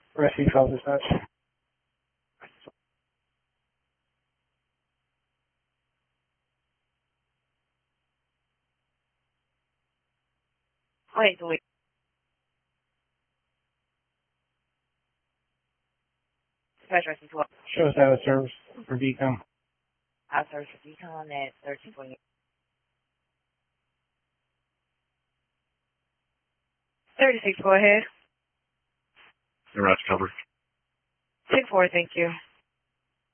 Rescue 12 dispatch. Wait. Dispatch Rescue 12. Show us out of service for decom. Out of service for decon at 1328. 36, go ahead. Roger, cover. 10-4, thank you.